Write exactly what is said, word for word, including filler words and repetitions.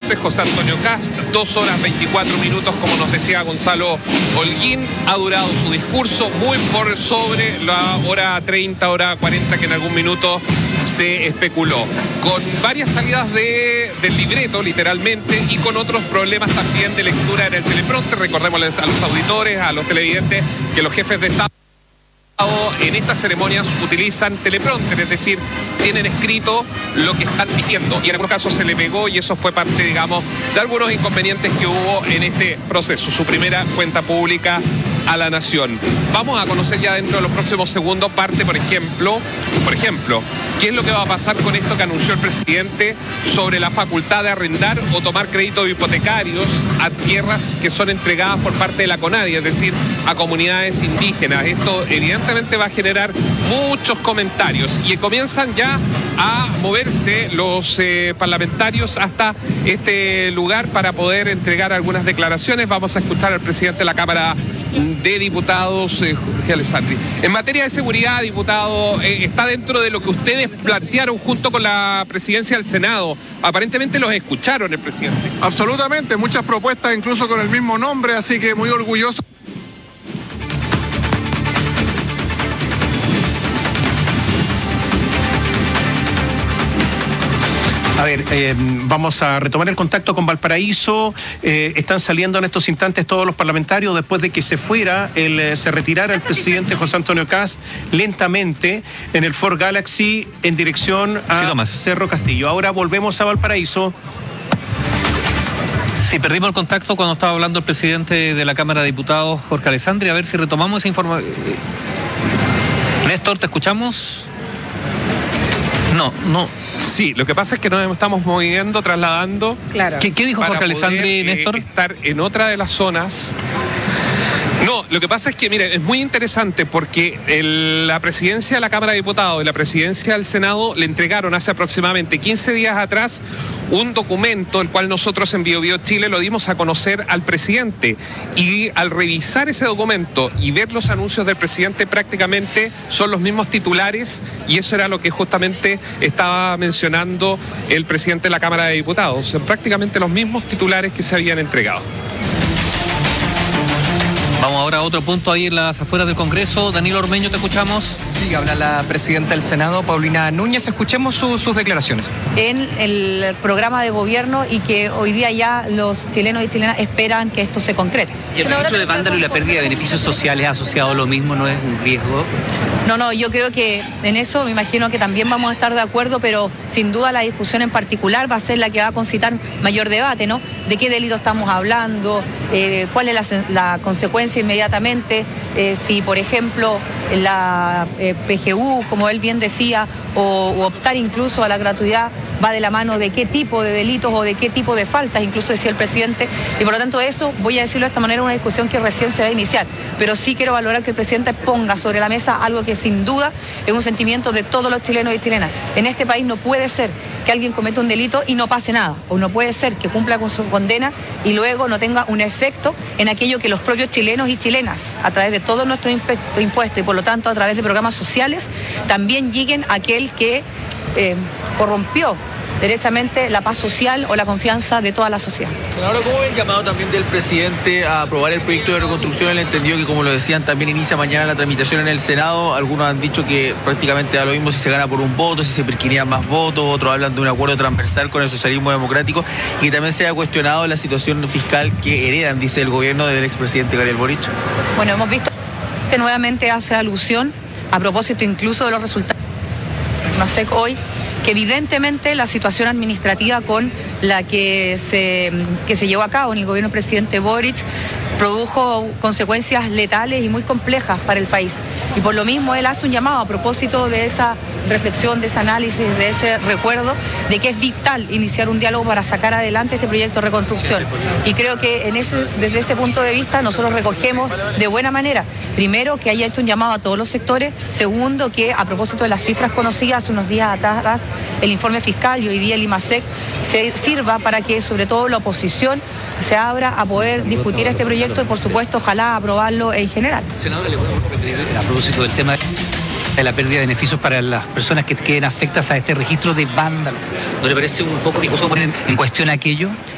once, José Antonio Kast, dos horas veinticuatro minutos, como nos decía Gonzalo Holguín, ha durado su discurso muy por sobre la hora treinta, hora cuarenta que en algún minuto se especuló, con varias salidas de, del libreto, literalmente, y con otros problemas también de lectura en el teleprompter. Recordémosles a los auditores, a los televidentes, que los jefes de Estado en estas ceremonias utilizan teleprompter, es decir, tienen escrito lo que están diciendo, y en algunos casos se le pegó, y eso fue parte, digamos, de algunos inconvenientes que hubo en este proceso, su primera cuenta pública a la nación. Vamos a conocer ya dentro de los próximos segundos parte, por ejemplo, por ejemplo, qué es lo que va a pasar con esto que anunció el presidente sobre la facultad de arrendar o tomar créditos hipotecarios a tierras que son entregadas por parte de la CONADI, es decir, a comunidades indígenas. Esto evidentemente va a generar muchos comentarios y comienzan ya a moverse los eh, parlamentarios hasta este lugar para poder entregar algunas declaraciones. Vamos a escuchar al presidente de la Cámara de Diputados, eh, Jorge Alessandri. En materia de seguridad, diputado, eh, está dentro de lo que ustedes plantearon junto con la presidencia del Senado. Aparentemente los escucharon el presidente. Absolutamente, muchas propuestas incluso con el mismo nombre, así que muy orgulloso. A ver, eh, vamos a retomar el contacto con Valparaíso. Eh, están saliendo en estos instantes todos los parlamentarios después de que se fuera, el, eh, se retirara el presidente José Antonio Kast lentamente en el Ford Galaxy en dirección a Cerro Castillo. Ahora volvemos a Valparaíso. Sí, perdimos el contacto cuando estaba hablando el presidente de la Cámara de Diputados, Jorge Alessandri. A ver si retomamos esa información. Néstor, ¿te escuchamos? No, no. Sí, lo que pasa es que nos estamos moviendo, trasladando. Claro. ¿Qué, qué dijo Jorge Alessandri, Néstor? Eh, estar en otra de las zonas. No, lo que pasa es que, mire, es muy interesante porque el, la presidencia de la Cámara de Diputados y la presidencia del Senado le entregaron hace aproximadamente quince días atrás un documento, el cual nosotros en Bio Bio Chile lo dimos a conocer al presidente. Y al revisar ese documento y ver los anuncios del presidente, prácticamente son los mismos titulares, y eso era lo que justamente estaba mencionando el presidente de la Cámara de Diputados. Son prácticamente los mismos titulares que se habían entregado. Vamos ahora a otro punto ahí en las afueras del Congreso. Danilo Ormeño, ¿te escuchamos? Sí, habla la presidenta del Senado, Paulina Núñez. Escuchemos su, sus declaraciones. En el programa de gobierno y que hoy día ya los chilenos y chilenas esperan que esto se concrete. ¿Y el registro de vándalo y la pérdida de beneficios sociales asociado a lo mismo no es un riesgo? No, no, yo creo que en eso me imagino que también vamos a estar de acuerdo, pero sin duda la discusión en particular va a ser la que va a concitar mayor debate, ¿no? ¿De qué delito estamos hablando? Eh, ¿Cuál es la, la consecuencia inmediatamente? Eh, si, por ejemplo, la eh, P G U, como él bien decía, o, o optar incluso a la gratuidad, va de la mano de qué tipo de delitos o de qué tipo de faltas, incluso decía el presidente, y por lo tanto eso, voy a decirlo de esta manera, una discusión que recién se va a iniciar, pero sí quiero valorar que el presidente ponga sobre la mesa algo que sin duda es un sentimiento de todos los chilenos y chilenas. En este país no puede ser que alguien cometa un delito y no pase nada, o no puede ser que cumpla con su condena y luego no tenga un efecto en aquello que los propios chilenos y chilenas, a través de todos nuestros impuestos y por lo tanto a través de programas sociales, también lleguen a aquel que eh, corrompió directamente la paz social o la confianza de toda la sociedad. Senadora, ¿cómo ve el llamado también del presidente a aprobar el proyecto de reconstrucción? Él entendió que, como lo decían, también inicia mañana la tramitación en el Senado. Algunos han dicho que prácticamente da lo mismo si se gana por un voto, si se perquirían más votos. Otros hablan de un acuerdo transversal con el socialismo democrático, y que también se ha cuestionado la situación fiscal que heredan, dice el gobierno del expresidente Gabriel Boric. Bueno, hemos visto que nuevamente hace alusión, a propósito incluso de los resultados de MASEC hoy, que evidentemente la situación administrativa con la que se, que se llevó a cabo en el gobierno del presidente Boric produjo consecuencias letales y muy complejas para el país. Y por lo mismo él hace un llamado a propósito de esa reflexión, de ese análisis, de ese recuerdo, de que es vital iniciar un diálogo para sacar adelante este proyecto de reconstrucción. Y creo que en ese, desde ese punto de vista nosotros recogemos de buena manera, primero, que haya hecho un llamado a todos los sectores; segundo, que a propósito de las cifras conocidas hace unos días atrás, el informe fiscal y hoy día el IMASEC, se sirva para que sobre todo la oposición se abra a poder discutir este proyecto y por supuesto ojalá aprobarlo en general. Senadora, le podemos repetir a propósito del tema de la pérdida de beneficios para las personas que queden afectadas a este registro de vándalo. ¿No le parece un poco riesgoso poner en cuestión aquello?